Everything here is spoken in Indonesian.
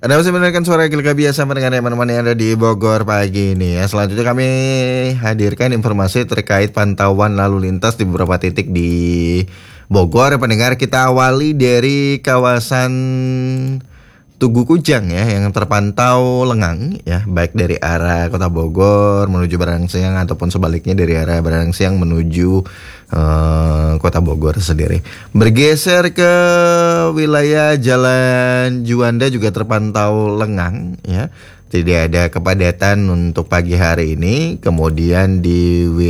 Anda masih mendengarkan suara Gilga biasa mendengar teman-teman yang ada di Bogor pagi ini ya. Selanjutnya kami hadirkan informasi terkait pantauan lalu lintas di beberapa titik di Bogor. Pendengar, kita awali dari kawasan Tugu Kujang ya, yang terpantau lengang ya, baik dari arah Kota Bogor menuju Barangasem ataupun sebaliknya dari arah Barangasem menuju Kota Bogor sendiri. Bergeser ke wilayah Jalan Juanda juga terpantau lengang ya. Tidak ada kepadatan untuk pagi hari ini. Kemudian di